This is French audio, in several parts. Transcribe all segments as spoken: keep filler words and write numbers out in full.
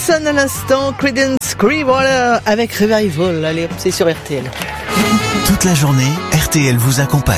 Johnson à l'instant, Creedence Clearwater avec Revival. Allez, c'est sur R T L. Toute la journée, R T L vous accompagne.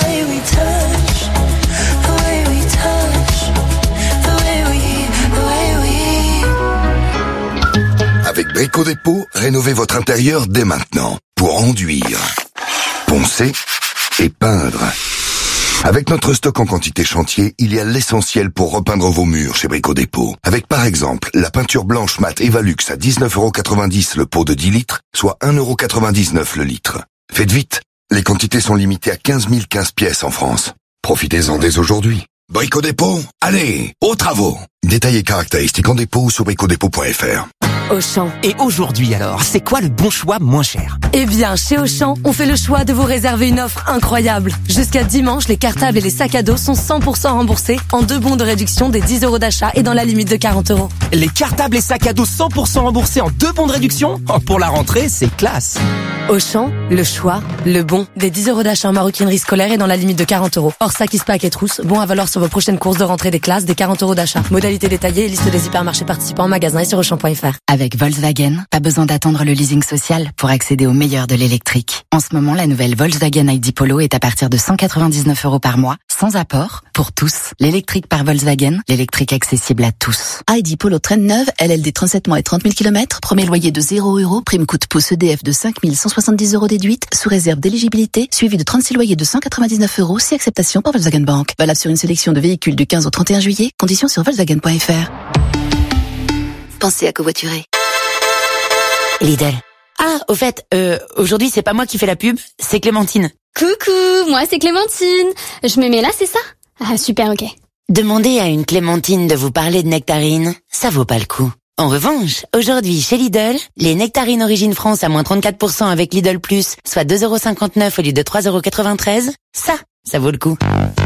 Avec Brico Dépôt, rénovez votre intérieur dès maintenant pour enduire, poncer et peindre. Avec notre stock en quantité chantier, il y a l'essentiel pour repeindre vos murs chez Brico Dépôt. Avec par exemple la peinture blanche mat Evalux à dix-neuf euros quatre-vingt-dix le pot de dix litres, soit un euro quatre-vingt-dix-neuf le litre. Faites vite, les quantités sont limitées à quinze mille quinze pièces en France. Profitez-en dès aujourd'hui. Brico Dépôt, allez, aux travaux. Détails et caractéristiques en dépôt ou sur brico dépôt point f r. Auchan. Et aujourd'hui alors, c'est quoi le bon choix moins cher? Eh bien, chez Auchan, on fait le choix de vous réserver une offre incroyable. Jusqu'à dimanche, les cartables et les sacs à dos sont cent pour cent remboursés en deux bons de réduction des dix euros d'achat et dans la limite de quarante euros. Les cartables et sacs à dos cent pour cent remboursés en deux bons de réduction? Oh, pour la rentrée, c'est classe. Auchan, le choix, le bon, des dix euros d'achat en maroquinerie scolaire et dans la limite de quarante euros. Hors sac, ispac et trousse, bon à valoir sur vos prochaines courses de rentrée des classes, des quarante euros d'achat. Modalité détaillée et liste des hypermarchés participants en magasin et sur auchan point f r. Avec Volkswagen, pas besoin d'attendre le leasing social pour accéder au meilleur de l'électrique. En ce moment, la nouvelle Volkswagen I D Polo est à partir de cent quatre-vingt-dix-neuf euros par mois, sans apport, pour tous. L'électrique par Volkswagen, l'électrique accessible à tous. I D Polo traîne neuve, L L D trente-sept mois et trente mille kilomètres, premier loyer de zéro euros, prime coup de pouce E D F de cinq mille cent soixante-dix euros déduite, sous réserve d'éligibilité, suivi de trente-six loyers de cent quatre-vingt-dix-neuf euros, si acceptation par Volkswagen Bank. Valable sur une sélection de véhicules du quinze au trente et un juillet, conditions sur volkswagen point f r. Pensez à covoiturer. Lidl. Ah, au fait, euh, aujourd'hui c'est pas moi qui fais la pub, c'est Clémentine. Coucou, moi c'est Clémentine. Je me mets là, c'est ça? Ah, super, ok. Demandez à une Clémentine de vous parler de nectarines, ça vaut pas le coup. En revanche, aujourd'hui chez Lidl, les nectarines Origine France à moins trente-quatre pour cent avec Lidl Plus, soit deux euros cinquante-neuf au lieu de trois euros quatre-vingt-treize, ça, ça vaut le coup.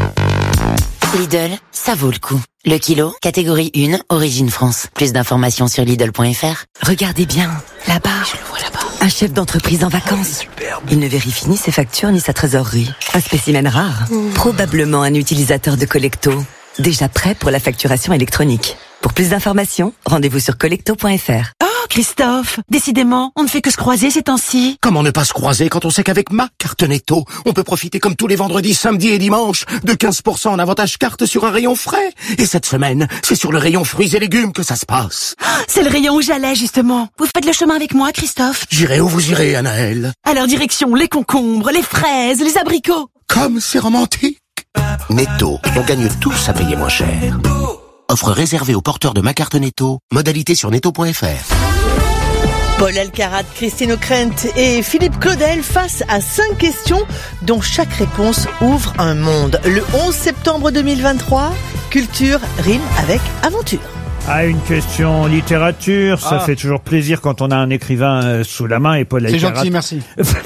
Lidl, ça vaut le coup. Le kilo, catégorie un, Origine France. Plus d'informations sur Lidl point f r. Regardez bien, là-bas. Je le vois là-bas. Un chef d'entreprise en vacances. Il ne vérifie ni ses factures ni sa trésorerie. Un spécimen rare. Mmh. Probablement un utilisateur de Collecto. Déjà prêt pour la facturation électronique. Pour plus d'informations, rendez-vous sur collecto point f r. Oh, Christophe, décidément, on ne fait que se croiser ces temps-ci. Comment ne pas se croiser quand on sait qu'avec ma carte Netto, on peut profiter comme tous les vendredis, samedis et dimanches de quinze pour cent en avantage carte sur un rayon frais. Et cette semaine, c'est sur le rayon fruits et légumes que ça se passe. C'est le rayon où j'allais, justement. Vous faites le chemin avec moi, Christophe? J'irai où vous irez, Anaëlle. Alors direction les concombres, les fraises, les abricots. Comme c'est romantique. Netto, on gagne tous à payer moins cher. Offre réservée aux porteurs de ma carte Netto. Modalité sur netto point f r. Paul Elkarat, Christine O'Krent et Philippe Claudel face à cinq questions dont chaque réponse ouvre un monde. Le onze septembre deux mille vingt-trois, culture rime avec aventure. Ah, une question littérature, ça ah. fait toujours plaisir quand on a un écrivain euh, sous la main et Paul Elkarat. C'est gentil, merci.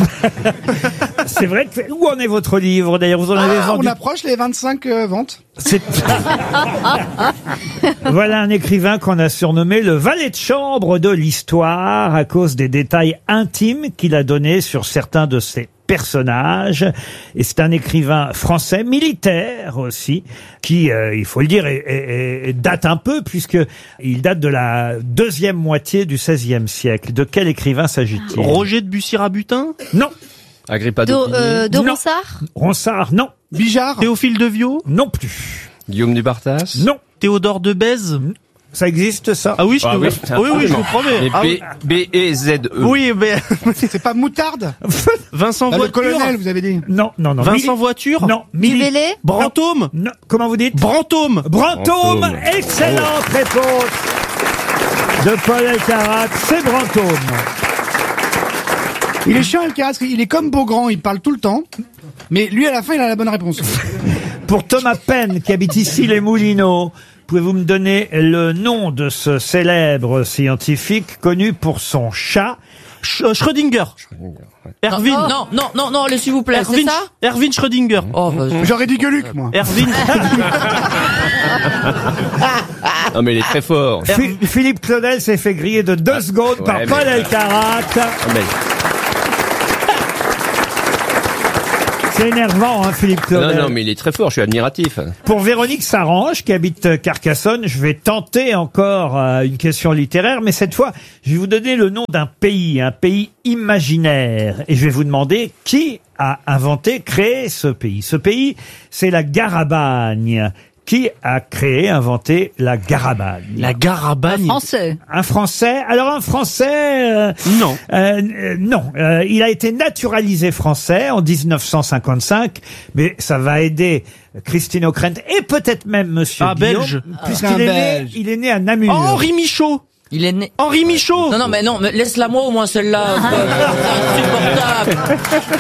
C'est vrai que... Où en est votre livre d'ailleurs? Vous en avez ah, vendu... On approche les vingt-cinq euh, ventes. C'est... Voilà un écrivain qu'on a surnommé le valet de chambre de l'histoire à cause des détails intimes qu'il a donnés sur certains de ses personnages. Et c'est un écrivain français, militaire aussi, qui, euh, il faut le dire, est, est, est, date un peu, puisque il date de la deuxième moitié du seizième siècle. De quel écrivain s'agit-il? Roger de Bussy-Rabutin? Non. Agrippa de, euh, de non. Ronsard? Ronsard, non. Bijard? Théophile de Viau? Non plus. Guillaume du Bartas? Non. Théodore de Bèze? Ça existe, ça? Ah oui, je ah, peux oui, oui, oui, je vous promets. Ah, oui. B E Z E. Oui, mais c'est pas Moutarde? Vincent ah, Voiture. Le colonel, vous avez dit? Non, non, non. Vincent Mili... Voiture? Non. Mili... Duvélé? Brantôme? Non. Comment vous dites? Brantôme. Brantôme. Brantôme. Excellente oh. réponse de Paul Elkarat. C'est Brantôme. Il est chiant, Elkarat, il est comme Beaugrand, il parle tout le temps. Mais lui, à la fin, il a la bonne réponse. Pour Thomas Penn, qui habite ici les Moulineaux, pouvez-vous me donner le nom de ce célèbre scientifique connu pour son chat? Sch- Schrödinger. Schrödinger ouais. Erwin. Non, non, non, non, allez, s'il vous plaît, Erwin, c'est ça? Erwin Schrödinger. Oh, bah, j'aurais dit Gueuluc, moi. Erwin. Non, mais il est très fort. F- Philippe Claudel s'est fait griller de deux secondes ouais, par Paul Elkarat. Ah, mais... C'est énervant, hein, Philippe Claudel. Non, non, mais il est très fort, je suis admiratif. Pour Véronique Sarange, qui habite Carcassonne, je vais tenter encore euh, une question littéraire, mais cette fois, je vais vous donner le nom d'un pays, un pays imaginaire. Et je vais vous demander qui a inventé, créé ce pays. Ce pays, c'est la Garabagne. Qui a créé, inventé la Garabagne? La Garabagne. Un Français. Un Français. Alors un Français. Euh, non. Euh, euh, non. Euh, il a été naturalisé français en dix-neuf cent cinquante-cinq, mais ça va aider Christine O'Krent et peut-être même Monsieur Ah, Guillaume, belge. puisqu'il Ah, est né, belge. il est né à Namur. Oh, Henri Michaud. Il est né. Henri Michaud. Non, non, mais non, mais laisse-la moi au moins celle-là. C'est insupportable.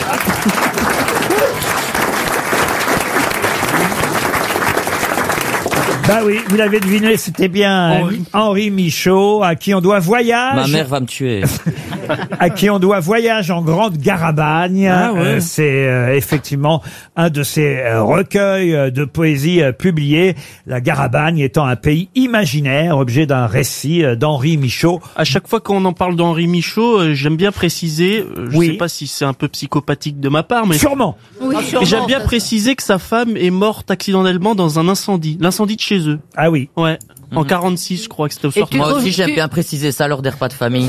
Bah oui, vous l'avez deviné, c'était bien Henri. Henri Michaud, à qui on doit Voyage. Ma mère va me tuer. à qui on doit Voyage en Grande Garabagne. Ah ouais. Euh, c'est euh, effectivement un de ces euh, recueils euh, de poésie euh, publiés. La Garabagne étant un pays imaginaire, objet d'un récit euh, d'Henri Michaud. À chaque fois qu'on en parle d'Henri Michaud, euh, j'aime bien préciser, euh, je Oui. sais pas si c'est un peu psychopathique de ma part, mais Sûrement. Oui, mais j'aime bien préciser que sa femme est morte accidentellement dans un incendie, l'incendie de chez eux. Ah oui. Ouais. En quarante-six, je crois que c'était au soir. Moi aussi, j'aime bien préciser ça lors des repas de famille.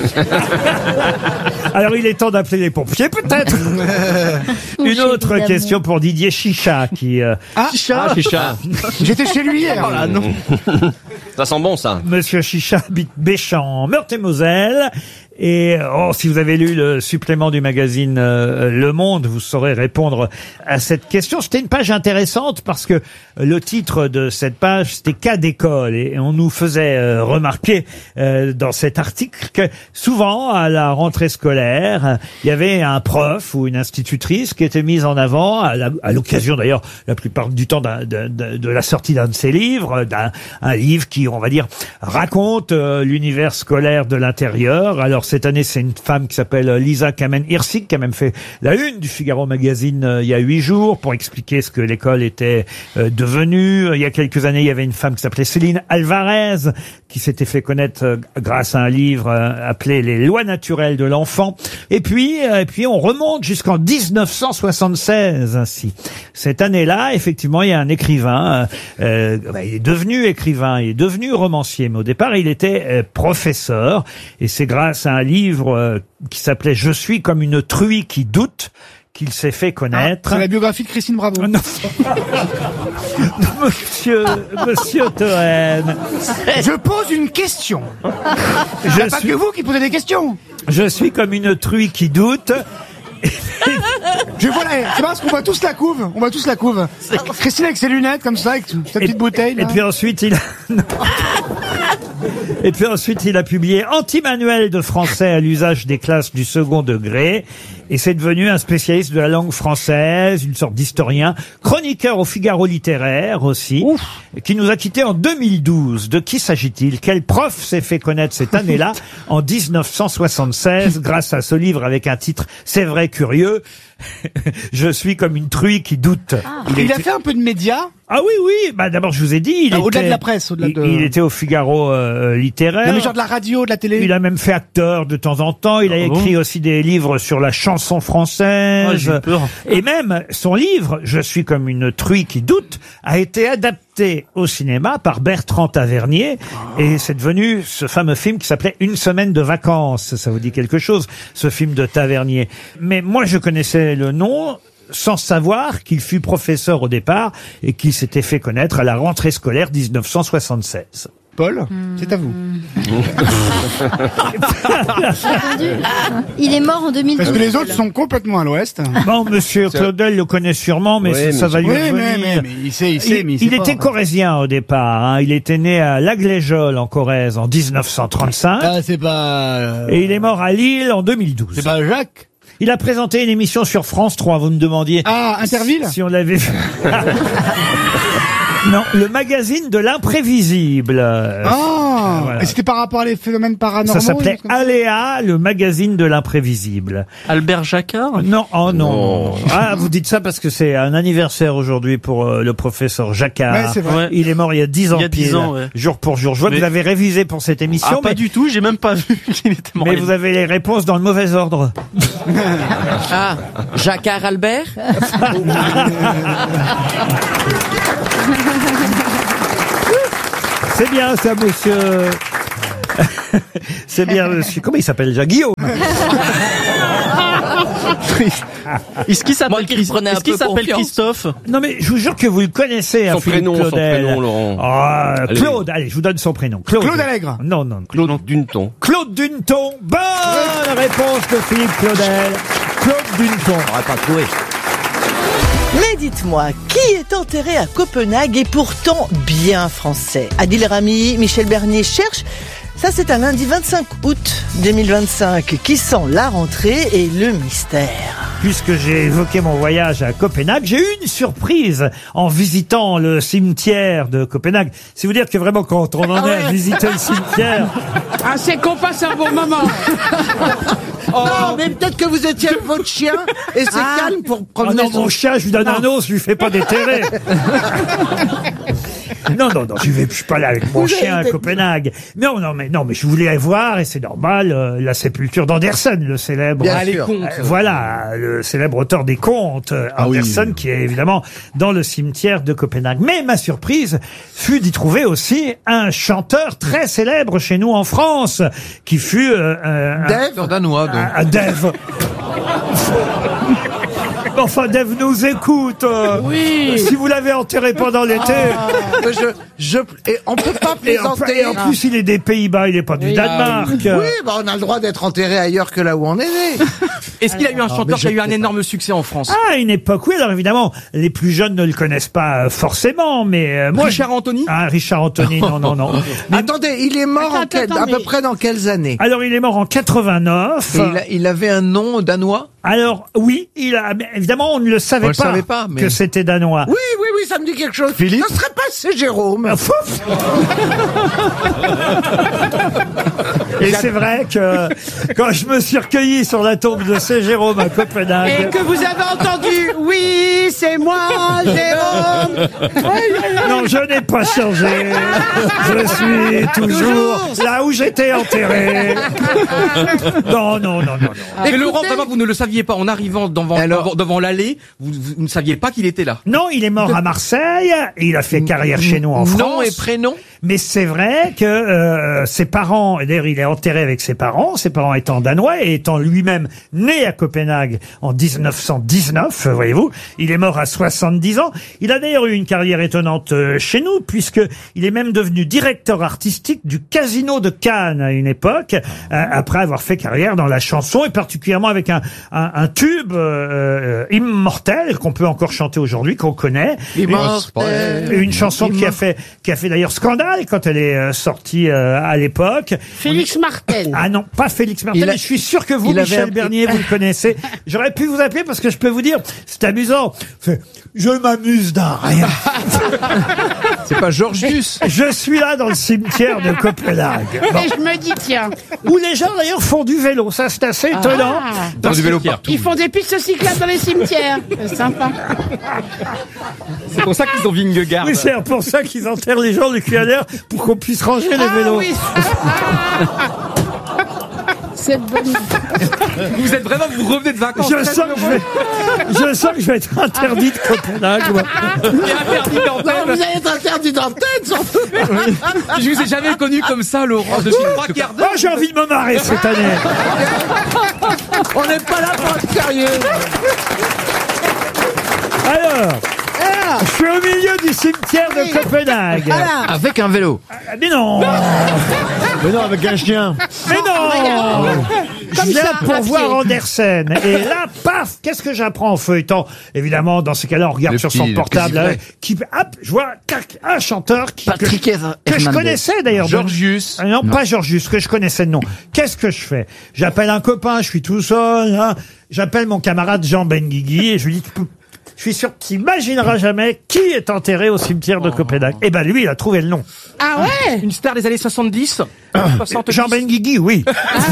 Alors il est temps d'appeler les pompiers peut-être. Une autre question pour Didier Chicha qui euh, Ah, Chicha. Ah, Chicha. j'étais chez lui hier. Oh là, non. Ça sent bon, ça. Monsieur Chicha habite Béchamp, Meurthe-et-Moselle. Et oh, si vous avez lu le supplément du magazine euh, Le Monde, vous saurez répondre à cette question. C'était une page intéressante parce que le titre de cette page, c'était cas d'école. Et on nous faisait euh, remarquer euh, dans cet article que souvent, à la rentrée scolaire, il y avait un prof ou une institutrice qui était mise en avant, à la- à l'occasion d'ailleurs, la plupart du temps, d'un- de, de- de la sortie d'un de ses livres, d'un un livre qui, on va dire, raconte euh, l'univers scolaire de l'intérieur. Alors cette année, c'est une femme qui s'appelle Lisa Kamen-Hirsig, qui a même fait la une du Figaro Magazine euh, il y a huit jours pour expliquer ce que l'école était euh, devenue. Il y a quelques années, il y avait une femme qui s'appelait Céline Alvarez, qui s'était fait connaître euh, grâce à un livre euh, appelé Les lois naturelles de l'enfant. Et puis, euh, et puis on remonte jusqu'en dix-neuf cent soixante-seize ainsi. Cette année-là, effectivement, il y a un écrivain. Euh, euh, bah, il est devenu écrivain, il est devenu romancier, mais au départ, il était euh, professeur. Et c'est grâce à un livre euh, qui s'appelait Je suis comme une truie qui doute qu'il s'est fait connaître. C'est la biographie de Christine Bravo. Non. Monsieur, Monsieur Toen. Je pose une question. Il n'y a Je pas suis, que vous qui posez des questions. je suis comme une truie qui doute. Je vois la... C'est parce qu'on voit tous la couve. On voit tous la couve. Christine avec ses lunettes comme ça, avec sa petite bouteille. Là. Et puis ensuite, il a... Non. Et puis ensuite, il a publié Anti-manuel de français à l'usage des classes du second degré. Et c'est devenu un spécialiste de la langue française, une sorte d'historien, chroniqueur au Figaro littéraire aussi, Ouf. qui nous a quittés en deux mille douze. De qui s'agit-il? Quel prof s'est fait connaître cette année-là, en dix-neuf cent soixante-seize, grâce à ce livre avec un titre « C'est vrai curieux ». Je suis comme une truie qui doute. Ah. Il, il a fait un peu de médias. Ah oui, oui. Bah d'abord, je vous ai dit, il ah, était au-delà de la presse, au-delà de... il, il était au Figaro euh, littéraire. Non, mais genre de la radio, de la télé. Il a même fait acteur de temps en temps. Il a Ah écrit bon aussi des livres sur la chanson française. Ah, j'ai peur. Et même son livre, Je suis comme une truie qui doute, a été adapté au cinéma par Bertrand Tavernier. Oh. Et c'est devenu ce fameux film qui s'appelait Une semaine de vacances. Ça vous dit quelque chose, ce film de Tavernier. Mais moi, je connaissais le nom sans savoir qu'il fut professeur au départ et qu'il s'était fait connaître à la rentrée scolaire dix-neuf cent soixante-seize. Paul, c'est à vous. Il est mort en deux mille douze. Parce que les autres sont complètement à l'ouest. Bon, monsieur Claudel le connaît sûrement, mais Oui, ça, mais ça va lui Oui, revenir. mais, mais, mais il sait, il sait, mais il, Il sait était pas. corrézien au départ. Hein. Il était né à Lagléjol en Corrèze en dix-neuf cent trente-cinq. Ah, c'est pas... euh, Et il est mort à Lille en deux mille douze. C'est pas Jacques. Il a présenté une émission sur France trois. Vous me demandiez Ah, Interville. si on l'avait vu. Non, le magazine de l'imprévisible. Ah, Voilà. et c'était par rapport à les phénomènes paranormaux. Ça s'appelait des choses comme ça Aléa, le magazine de l'imprévisible. Albert Jacquard? Non, oh non. Non. Ah, vous dites ça parce que c'est un anniversaire aujourd'hui pour euh, le professeur Jacquard. Ouais, c'est vrai. Ouais. Il est mort il y a dix ans Il y a dix pile, ans, ouais. jour pour jour. Je vois Mais- que vous avez révisé pour cette émission, Ah, pas mais, du tout, j'ai même pas vu qu'il était mort. mais vous avez les réponses dans le mauvais ordre. Ah, Jacquard Albert. C'est bien ça, monsieur. C'est bien, monsieur. Comment il s'appelle déjà? Guillaume. Est-ce qu'il Moi s'appelle qui Chris- prenais un est-ce qu'il peu s'appelle confiance. Christophe? Non mais je vous jure que vous le connaissez, Son hein, Philippe prénom, son Claudel. prénom, Laurent. Ah, Allez. Claude, allez, je vous donne son prénom. Claude. Claude Allègre. Non, non. Claude Duneton. Claude Duneton. Bonne réponse de Philippe Claudel. Claude Duneton. On pas trouvé. Mais dites-moi, qui est enterré à Copenhague et pourtant bien français? Adil Rami, Michel Bernier cherche. Ça, c'est un lundi vingt-cinq août deux mille vingt-cinq qui sent la rentrée et le mystère. Puisque j'ai évoqué mon voyage à Copenhague, j'ai eu une surprise en visitant le cimetière de Copenhague. C'est vous dire que vraiment quand on en est à visiter le cimetière... Ah, c'est qu'on passe un bon moment. Non, mais peut-être que vous étiez avec votre chien et c'est Ah. calme pour Oh promener non, son- mon chien, je lui donne un os, je lui fais pas déterrer. Non, non, non, je vais, je suis pas là avec mon Vous chien à avez- Copenhague. Non, non, mais non, mais je voulais voir, et c'est normal, euh, la sépulture d'Andersen, le célèbre. Bien euh, sûr. euh, voilà, le célèbre auteur des contes, euh, Ah oui. Andersen, qui est évidemment dans le cimetière de Copenhague. Mais ma surprise fut d'y trouver aussi un chanteur très célèbre chez nous en France, qui fut euh, euh, un- Dave danois, donc. un, un Dave. Enfin, Dave nous écoute. euh, Oui. Si vous l'avez enterré pendant l'été. Ah, je, je, et on peut pas Et en, plaisanter. et en plus, il est des Pays-Bas, il est pas du Danemark. Oui, bah on a le droit d'être enterré ailleurs que là où on est né. Est-ce qu'il y a eu un Ah, chanteur mais qui a je eu un sais énorme succès en France? Ah, à une époque, oui. Alors évidemment, les plus jeunes ne le connaissent pas euh, forcément, mais euh, moi, Richard Anthony? ah, Richard Anthony, non, non, non. Attendez, il est mort Attends, en quel- attends, à peu mais- près dans quelles années? Alors, il est mort en quatre-vingt-neuf. Et il, a- il avait un nom danois? Alors, oui, il a, mais évidemment, on ne le savait On le pas, savait pas, mais- que c'était danois. Oui, oui, oui, ça me dit quelque chose. Philippe Ça serait pas c'est Jérôme. Ah, fouf. Et c'est vrai que quand je me suis recueilli sur la tombe de C. Jérôme à Et Copenhague, que vous avez entendu, oui, c'est moi, Jérôme. non, je n'ai pas changé. Je suis toujours là où j'étais enterré. Non, non, non, non, non. Mais Laurent, vraiment, vous ne le saviez pas. En arrivant devant, devant, devant l'allée, vous, vous- vous ne saviez pas qu'il était là. Non, il est mort à Marseille. Et il a fait carrière chez nous en France. Nom et prénom? Mais c'est vrai que euh, ses parents, et d'ailleurs il est enterré avec ses parents, ses parents étant danois et étant lui-même né à Copenhague en dix-neuf cent dix-neuf, voyez-vous, il est mort à soixante-dix ans. Il a d'ailleurs eu une carrière étonnante euh, chez nous, puisque il est même devenu directeur artistique du Casino de Cannes à une époque, euh, après avoir fait carrière dans la chanson, et particulièrement avec un, un, un tube euh, euh, immortel qu'on peut encore chanter aujourd'hui, qu'on connaît. Immortel. Une, une chanson qui a fait, qui a fait d'ailleurs scandale quand elle est euh, sortie euh, à l'époque. Félix Martin. Ah non, pas Félix Martin, Il a- mais je suis sûr que vous, il avait Michel un- Bernier, vous le connaissez. J'aurais pu vous appeler parce que je peux vous dire, c'est amusant. C'est, je m'amuse d'un rien. C'est pas Georgius? Je suis là dans le cimetière de Copenhague. Bon. Et je me dis, tiens, Où les gens d'ailleurs font du vélo, ça c'est assez étonnant. Ah. Dans du vélo partout. ils font des pistes cyclables dans les cimetières. C'est sympa. C'est pour ça qu'ils ont Vingegaard. Oui, c'est pour ça qu'ils enterrent les gens du Q N R pour qu'on puisse ranger les Ah vélos. oui. C'est bonne. Vous êtes vraiment, vous revenez de vacances. Je sens, que je, vais, je sens que je vais être interdit de Copenhague. moi. Et interdit Non, d'antenne. vous allez être interdit d'antenne, surtout. Je vous ai jamais connu comme ça, Laurent. Depuis trois quarts d'heure. Oh, j'ai envie de me marrer cette année. On n'est pas là pour être sérieux. Alors, je suis au milieu du cimetière de Copenhague. Avec un vélo. Ah, Mais non. Mais non, avec un chien. Mais non. Je Comme viens ça, pour à voir pied. Andersen. Et là, paf, qu'est-ce que j'apprends en feuilletant? Évidemment, dans ces cas-là, on regarde Le sur petit- son le portable. petit hein, livret. qui, hop, je vois tac, un chanteur qui, Patrick que, Her- que je Hernandez. connaissais d'ailleurs. Georgius. Ah non, pas Georgius, que je connaissais de nom. Qu'est-ce que je fais? J'appelle un copain, je suis tout seul. Hein. J'appelle mon camarade Jean Benguigui et je lui dis, Je suis sûr qu'il n'imaginera jamais qui est enterré au cimetière de Copenhague. Eh ben lui, il a trouvé le nom. Ah ouais? Une star des années soixante-dix. soixante-dix. Jean Benguigui, oui.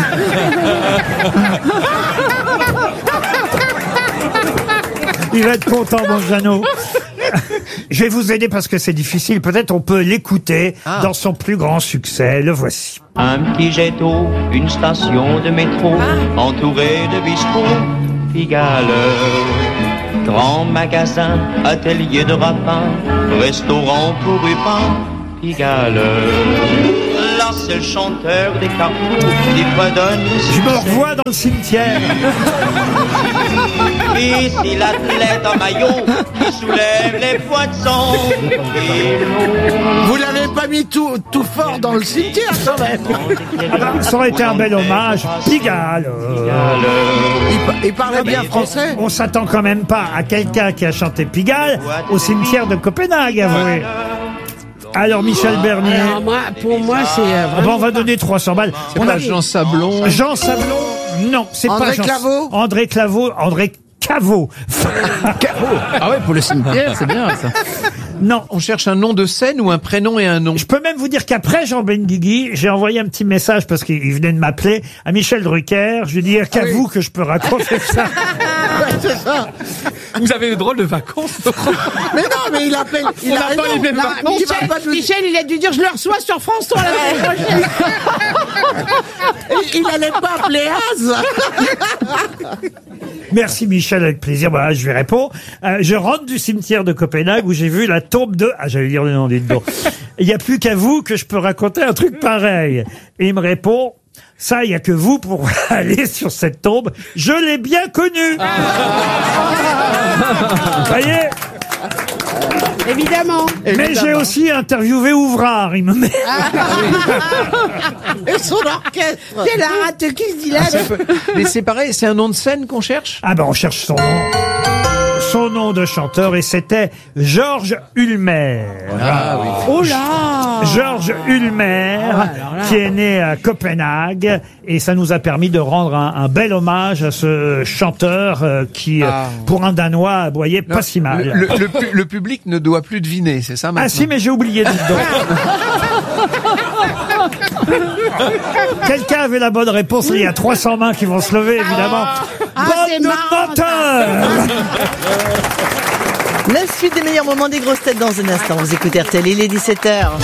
Il va être content, mon Jeannot. Je vais vous aider parce que c'est difficile. Peut-être on peut l'écouter ah. dans son plus grand succès. Le voici. Un petit jet d'eau, une station de métro, ah. entourée de bistrots, Pigalle. Grand magasin, atelier de rapin, restaurant pour Rupin, Pigalle. Là, c'est le chanteur des carrefours qui fredonne. Je me revois dans le cimetière. Ici, l'athlète en maillot qui soulève les poissons. Vous l'avez pas mis tout, tout fort dans le cimetière, quand même. Ça aurait été un bel hommage. Pigalle. Il, il parlait bien français. On s'attend quand même pas à quelqu'un qui a chanté Pigalle au cimetière de Copenhague, avouez. Alors Michel Bernier. Alors moi, pour moi, c'est. Euh, ah ben, on va donner trois cents balles. C'est on pas a Jean Sablon. Jean Sablon. Non, c'est pas André Jean. Claveau. André Claveau. André Caveau. Caveau. Ah ouais, pour le cimetière, c'est bien ça. Non. On cherche un nom de scène ou un prénom et un nom. Je peux même vous dire qu'après Jean Benguigui, j'ai envoyé un petit message parce qu'il venait de m'appeler à Michel Drucker. Je lui ai dit, qu'à ah oui. vous que je peux raconter ça. Ouais, c'est ça. Vous avez eu drôle de vacances. Mais non, mais il appelle. Il On a n'a raison. pas les mêmes Là, vacances. il va Michel, pas nous- Michel, il a dû dire je le reçois sur France trois la semaine prochaine. il, il allait pas appeler Az. Merci Michel, avec plaisir. Voilà, je lui réponds. Euh, je rentre du cimetière de Copenhague où j'ai vu la tombe de... Ah, j'allais lire le nom, dites donc. Il n'y a plus qu'à vous que je peux raconter un truc pareil. Et il me répond... Ça, il n'y a que vous pour aller sur cette tombe. Je l'ai bien connue. Ah. Vous voyez ? Évidemment. Mais Évidemment. j'ai aussi interviewé Ouvrard. Il me met... Et son orchestre. C'est la rate qui se dit là. Mais c'est pareil, c'est un nom de scène qu'on cherche. Ah ben, on cherche son nom. Son nom de chanteur, et c'était Georges Hulmer. Ah oui. Oh là. Georges Hulmer, Ah, là. qui est né à Copenhague, et ça nous a permis de rendre un, un bel hommage à ce chanteur euh, qui, euh, Ah. pour un Danois, aboyait Non, pas si mal. Le, le, le pu- le public ne doit plus deviner, c'est ça maintenant. Ah si, mais j'ai oublié, dites donc. Quelqu'un avait la bonne réponse, il y a trois cents mains qui vont se lever, évidemment. Ah, c'est Bande de marrant, menteurs. La suite des meilleurs moments des grosses têtes dans un instant. Vous écoutez R T L, il est dix-sept heures.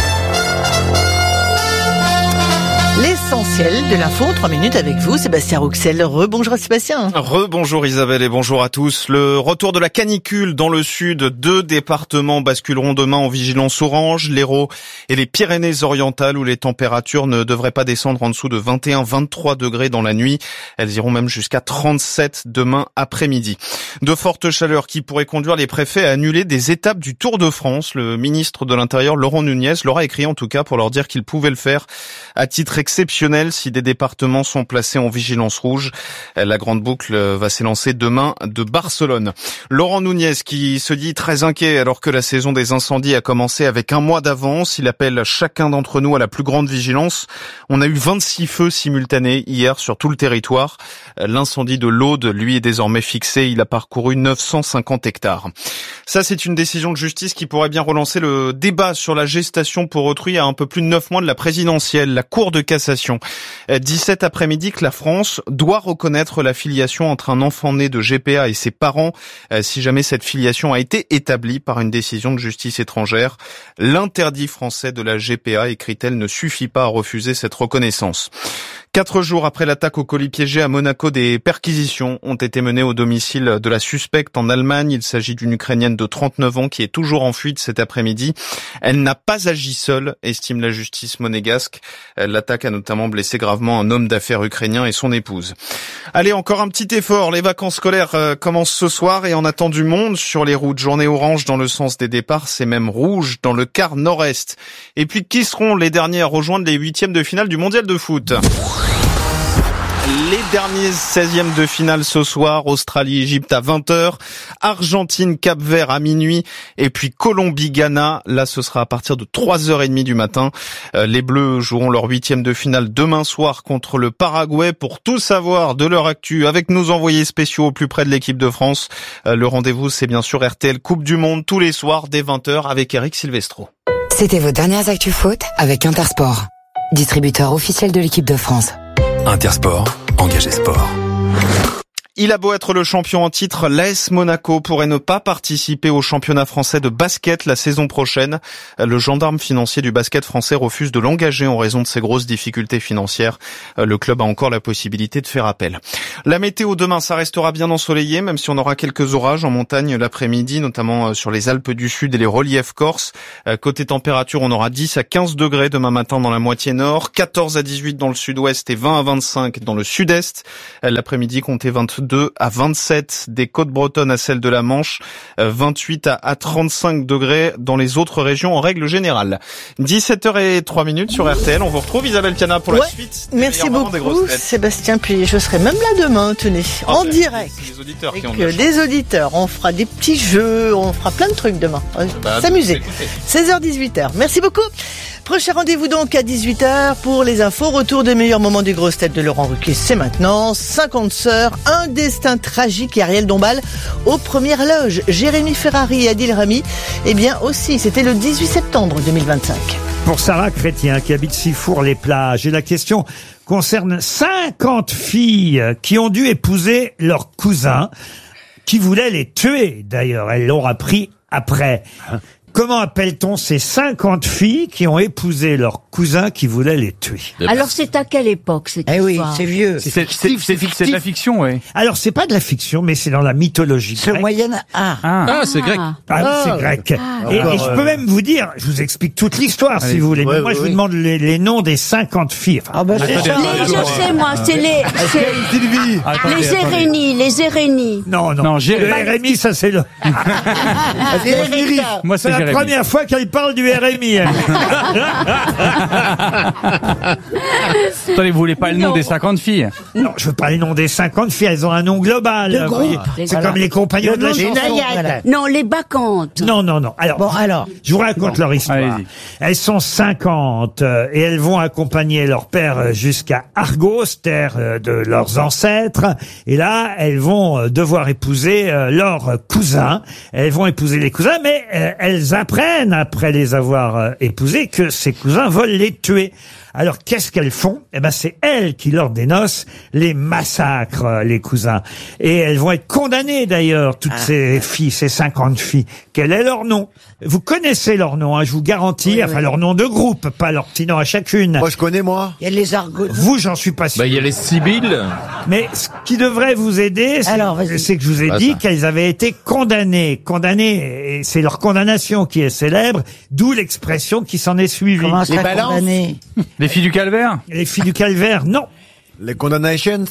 L'essentiel de l'info en trois minutes avec vous, Sébastien Rouxel. Rebonjour Sébastien. Rebonjour Isabelle et bonjour à tous. Le retour de la canicule dans le sud. Deux départements basculeront demain en vigilance orange, l'Hérault et les Pyrénées-Orientales, où les températures ne devraient pas descendre en dessous de vingt et un à vingt-trois degrés dans la nuit. Elles iront même jusqu'à trente-sept demain après-midi. De fortes chaleurs qui pourraient conduire les préfets à annuler des étapes du Tour de France. Le ministre de l'Intérieur, Laurent Nunez, leur a écrit en tout cas pour leur dire qu'il pouvait le faire à titre exceptionnel si des départements sont placés en vigilance rouge. La grande boucle va s'élancer demain de Barcelone. Laurent Nunez qui se dit très inquiet alors que la saison des incendies a commencé avec un mois d'avance. Il appelle chacun d'entre nous à la plus grande vigilance. On a eu vingt-six feux simultanés hier sur tout le territoire. L'incendie de l'Aude, lui, est désormais fixé. Il a parcouru neuf cent cinquante hectares. Ça, c'est une décision de justice qui pourrait bien relancer le débat sur la gestation pour autrui à un peu plus de neuf mois de la présidentielle. La Cour de cassation dit cet après-midi que la France doit reconnaître la filiation entre un enfant né de G P A et ses parents si jamais cette filiation a été établie par une décision de justice étrangère. L'interdit français de la G P A, écrit-elle, ne suffit pas à refuser cette reconnaissance. Quatre jours après l'attaque au colis piégé à Monaco, des perquisitions ont été menées au domicile de la suspecte en Allemagne. Il s'agit d'une Ukrainienne de trente-neuf ans qui est toujours en fuite cet après-midi. Elle n'a pas agi seule, estime la justice monégasque. L'attaque a notamment blessé gravement un homme d'affaires ukrainien et son épouse. Allez, encore un petit effort. Les vacances scolaires commencent ce soir et on attend du monde sur les routes. Journée orange dans le sens des départs, c'est même rouge dans le quart nord-est. Et puis, qui seront les derniers à rejoindre les huitièmes de finale du mondial de foot ? Les derniers seizièmes de finale ce soir, Australie-Égypte à vingt heures, Argentine-Cap-Vert à minuit, et puis Colombie-Ghana, là ce sera à partir de trois heures trente du matin. Les Bleus joueront leur huitième de finale demain soir contre le Paraguay. Pour tout savoir de leur actu avec nos envoyés spéciaux au plus près de l'équipe de France, le rendez-vous c'est bien sûr R T L Coupe du Monde tous les soirs dès vingt heures avec Eric Silvestro. C'était vos dernières actus foot avec Intersport, distributeur officiel de l'équipe de France. Intersport, engagé sport. Il a beau être le champion en titre, l'A S Monaco pourrait ne pas participer au championnat français de basket la saison prochaine. Le gendarme financier du basket français refuse de l'engager en raison de ses grosses difficultés financières. Le club a encore la possibilité de faire appel. La météo demain, ça restera bien ensoleillé, même si on aura quelques orages en montagne l'après-midi, notamment sur les Alpes du Sud et les reliefs corses. Côté température, on aura dix à quinze degrés demain matin dans la moitié nord, quatorze à dix-huit dans le sud-ouest et vingt à vingt-cinq dans le sud-est. L'après-midi, comptez vingt-deux à vingt-sept des côtes bretonnes à celles de la Manche, vingt-huit à trente-cinq degrés dans les autres régions en règle générale. dix-sept heures zéro trois sur R T L. On vous retrouve Isabelle Piana pour ouais, la suite. Merci beaucoup Sébastien, puis je serai même là demain, tenez, ah, en direct. C'est les auditeurs avec qui ont de des auditeurs. On fera des petits jeux, on fera plein de trucs demain. On va bah, s'amuser. seize heures dix-huit heures. Merci beaucoup. Prochain rendez-vous donc à dix-huit heures pour les infos. Retour des meilleurs moments des grosses têtes de Laurent Ruquier, c'est maintenant. cinquante sœurs, un destin tragique et Ariel Dombal aux premières loges. Jérémy Ferrari et Adil Rami, eh bien aussi, c'était le dix-huit septembre deux mille vingt-cinq. Pour Sarah Chrétien qui habite Sifour-les-Plages, et la question concerne cinquante filles qui ont dû épouser leur cousin, qui voulait les tuer d'ailleurs. Elles l'ont appris après. Comment appelle-t-on ces cinquante filles qui ont épousé leur cousin qui voulait les tuer? Alors c'est à quelle époque cette Eh oui, histoire? c'est vieux. C'est de la fiction, oui. Alors c'est pas de la fiction, mais c'est dans la mythologie C'est grecque. moyenne Ah. Ah, Ah, c'est grec. Ah, Ah. c'est grec. Ah. Et, et Encore, je euh, peux même vous dire, je vous explique toute l'histoire si Allez. vous voulez. Mais Ouais, moi, ouais, je vous ouais. demande les, les noms des cinquante filles. Enfin, Ah bah c'est ça. Les, je sais moi, c'est les, c'est Sylvie. Attendez, les attendez. Érénies, les Érénies. non, non. Non, le Jérémy. R M I, ça c'est le. C'est Erika. Moi, C'est c'est la Jérémy. première fois qu'elle parle du R M I. elle. Attendez, vous voulez pas le nom Non. des cinquante filles? Non, je veux pas les noms des cinquante filles. Elles ont un nom global. De vous groupe. voyez. C'est Voilà. comme les compagnons de la Les chanson. naïades. Non, les bacchantes. Non, non, non. Alors, Bon, alors. je vous raconte leur histoire. Allez-y. Elles sont cinquante euh, et elles vont accompagner leur père euh, jusqu'à Argos, terre euh, de leurs ancêtres. Et là, elles vont euh, devoir épouser euh, leurs cousins. Elles vont épouser les cousins, mais euh, elles apprennent, après les avoir euh, épousés, que ces cousins veulent les tuer. Alors, qu'est-ce qu'elles font? Eh ben, c'est elles qui, lors des noces, les massacrent, euh, les cousins. Et elles vont être condamnées, d'ailleurs, toutes ces filles, ces cinquante filles. Quel est leur nom? Vous connaissez leur nom, hein, je vous garantis. Oui, enfin, oui. leur nom de groupe, pas leur petit nom à chacune. Moi, je connais, moi. Il y a les argots. Vous, j'en suis pas sûr. Bah, il y a les Sibylles. Mais ce qui devrait vous aider, c'est Alors, vas-y. c'est que je vous ai Ah, dit ça. qu'elles avaient été condamnées. Condamnées, et c'est leur condamnation qui est célèbre, d'où l'expression qui s'en est suivie. Comment Les ça balances. condamné? Les filles du calvaire? Les filles du calvaire, non. Les Condemnations.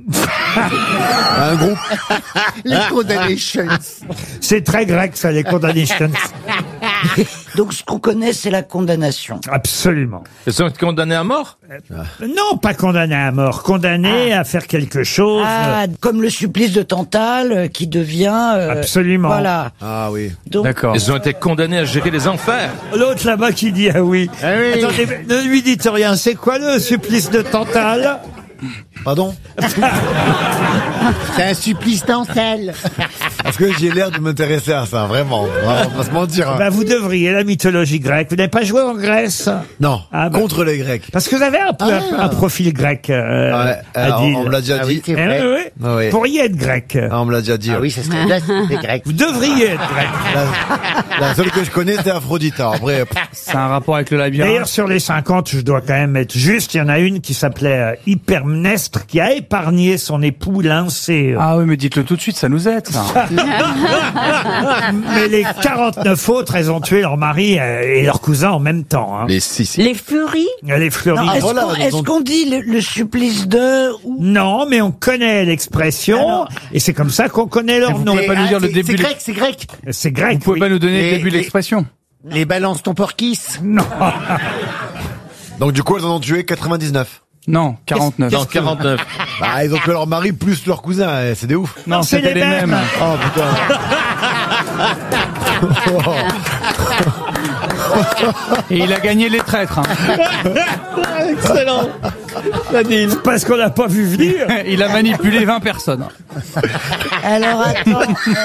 Un groupe. Les condamnations. C'est très grec, ça, les condamnations. Donc ce qu'on connaît, c'est la condamnation. Absolument. Elles sont condamnées à mort? Non, pas condamnées à mort, condamnées à faire quelque chose. Ah, comme le supplice de Tantale euh, qui devient... euh, Absolument. Voilà. Ah oui. Donc, D'accord. Elles ont été condamnées à gérer les enfers. L'autre là-bas qui dit ah oui. oui. Attendez, ne lui dites rien. C'est quoi le supplice de Tantale? Pardon? c'est un supplice Tantale. Parce que j'ai l'air de m'intéresser à ça, vraiment. On va pas se mentir. hein. Bah, vous devriez, la mythologie grecque. Vous n'avez pas joué en Grèce? Non, Ah, bah. contre les Grecs. Parce que vous avez un peu un, un profil grec, euh, Ouais, alors, Adil. on me l'a déjà Ah dit. oui, c'est Eh vrai. oui, oui. Ah oui. Vous pourriez être grec. Ah, on me l'a déjà dit. Ah ouais. oui, ça serait là, c'est grec. Vous devriez être grec. La, la seule que je connais, c'est Aphrodite. Alors, après, pff, C'est un rapport avec le labyrinthe? D'ailleurs, sur les cinquante, je dois quand même être juste, il y en a une qui s'appelait euh, Hypermnestre, qui a épargné son époux Lyncée. Ah oui, mais dites-le tout de suite, ça nous aide, ça. Mais les quarante-neuf autres, elles ont tué leur mari euh, et leur cousin en même temps. Hein. Les six. Les furies? Les fleuries. Non, est-ce voilà, qu'on ils est-ce ont- qu'on dit le, le supplice de... ou- Non, mais on connaît l'expression, Alors- et c'est comme ça qu'on connaît leur Vous nom. pouvez pas nous dire le début? C'est grec, c'est grec. C'est grec. Vous pouvez oui. pas nous donner Les- le début de les- l'expression? Les balances ton porquis. Non. donc du coup, elles en ont tué quatre-vingt-dix-neuf. Non, quarante-neuf. Non, quarante-neuf. Bah, ils ont fait leur mari plus leur cousin, eh, c'est des ouf. Non, c'est c'était les les mêmes. mêmes. Oh putain. Et il a gagné les traîtres. Hein. Excellent. Nadine. Parce qu'on l'a pas vu venir. Il a manipulé vingt personnes. Alors attends.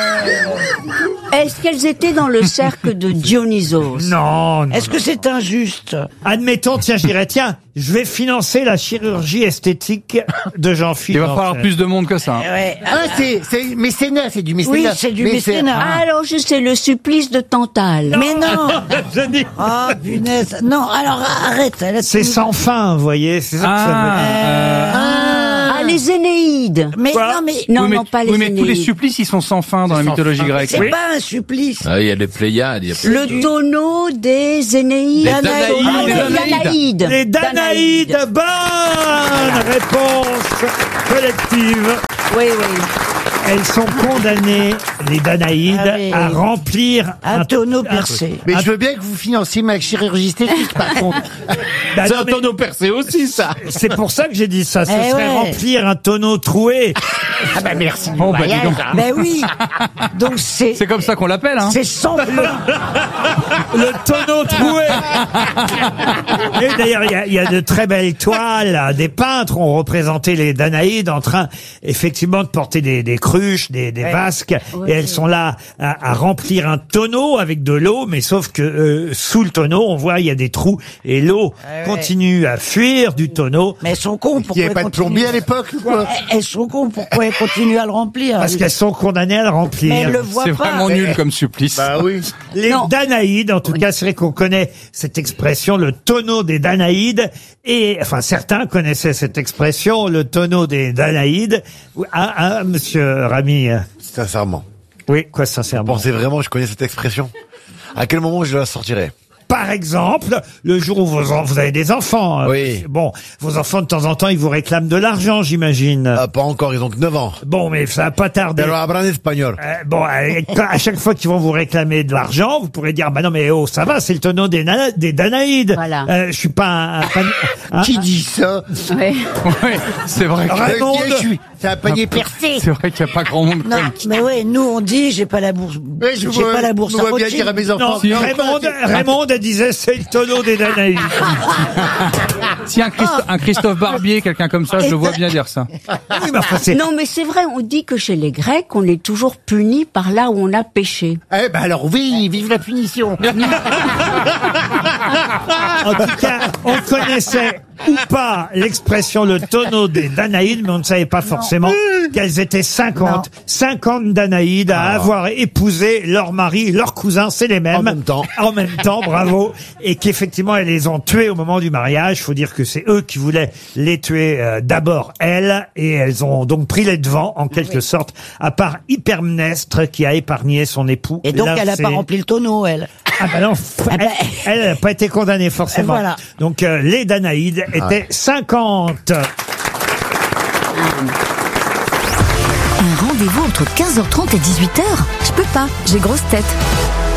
euh, Est-ce qu'elles étaient dans le cercle de Dionysos? Non, non. Est-ce que c'est injuste? Admettons, tiens, je dirais, tiens, je vais financer la chirurgie esthétique de Jean-Philippe. Il va falloir plus de monde que ça. hein. Ouais. Ah, c'est, c'est mécénat, c'est du mécénat. Oui, c'est du mécénat. Ah, alors je sais, le supplice de Tantale. Mais non. Je dis, Oh, punaise. Non, alors arrête. là, c'est tu- sans fin, vous voyez. C'est ça que ça veut dire. euh, Ah, les Énéides. Mais Quoi non, mais Non, oui, mais, non, pas les oui, mais tous les Énéides. supplices, ils sont sans fin dans la mythologie grecque. c'est pas un supplice. Ah, il y a les Pléiades, il y a Le tonneau des Énéides. Les Danaïdes. Ah, Les les Danaïdes. Danaïdes. Les Danaïdes, bonne réponse collective. Oui, oui. Elles sont condamnées, les Danaïdes, Ah oui. à remplir Un tonneau percé. Mais je veux bien que vous financiez ma chirurgie esthétique, par contre. Bah C'est non, un mais tonneau percé aussi, ça. c'est pour ça que j'ai dit ça. Ce Eh serait ouais. remplir un tonneau troué. Ah bah merci. Bon, bah, dis donc. Ben oui. Donc c'est C'est comme ça qu'on l'appelle, hein. c'est sans fin. Le tonneau troué. Et d'ailleurs, il y a- il y, a de très belles toiles. Là. Des peintres ont représenté les Danaïdes en train, effectivement, de porter des, des cruches, des, des vasques. Et elles sont là à, à remplir un tonneau avec de l'eau, mais sauf que euh, sous le tonneau, on voit il y a des trous et l'eau ouais. continue à fuir du tonneau. Mais elles sont cons. Il Pourquoi n'y avait elles pas de continuent plombier à l'époque, ou quoi? Elles- Elles sont cons. Pourquoi elles continuent à le remplir? Parce qu'elles sont condamnées à le Mais remplir. elles le voient C'est pas. vraiment nul comme supplice. Bah oui. Les Non. Danaïdes, en tout cas, c'est vrai qu'on connaît cette expression, le tonneau des Danaïdes, et enfin certains connaissaient cette expression, le tonneau des Danaïdes. Ah, ah, Monsieur Rami. euh, Sincèrement. Oui, quoi, sincèrement. Pensez vraiment que je connais cette expression? À quel moment je la sortirai? Par exemple, le jour où vous, en- vous avez des enfants. euh, Oui. Bon, vos enfants, de temps en temps, ils vous réclament de l'argent, j'imagine. Ah, pas encore, ils ont que neuf ans. Bon, mais ça va pas tarder. Pero hablan espagnol. Euh, bon, euh, quand- à chaque fois qu'ils vont vous réclamer de l'argent, vous pourrez dire, bah non, mais oh, ça va, c'est le tonneau des, nana- des Danaïdes. Voilà. Euh, je suis pas un... un pan- un- Qui dit ça? Ouais. Ouais, c'est vrai. que- Raymond. Euh, je suis- C'est un panier percé. C'est vrai qu'il n'y a pas grand monde. Non, mais ouais, nous on dit j'ai pas la bourse. Ouais, je J'ai vois- pas la bourse je à vois bien Rothschild. dire à mes enfants. Non, Si, hein. Raymond, Raymond disait c'est le tonneau des Danaïdes. Si un, Christo- un Christophe Barbier, quelqu'un comme ça, je le vois bien dire ça. Oui, mais enfin, c'est- Non, mais c'est vrai, on dit que chez les Grecs, on est toujours puni par là où on a péché. Eh ben alors oui, vive la punition. En tout cas, on connaissait ou pas l'expression le tonneau des Danaïdes, mais on ne savait pas forcément qu'elles étaient cinquante. cinquante Danaïdes à avoir épousé leur mari, leur cousin, c'est les mêmes. En même temps. En même temps, bravo. Et qu'effectivement, elles les ont tués au moment du mariage. Faut dire que c'est eux qui voulaient les tuer euh, d'abord, elles. Et elles ont donc pris les devants, en quelque sorte, à part Hypermnestre qui a épargné son époux. Et donc Là, elle a c'est- pas rempli le tonneau, elle. Ah bah non, Ah bah- elle n'a pas été condamnée forcément. Voilà. Donc euh, les Danaïdes étaient cinquante. Un rendez-vous entre quinze heures trente et dix-huit heures? Je peux pas, j'ai grosse tête.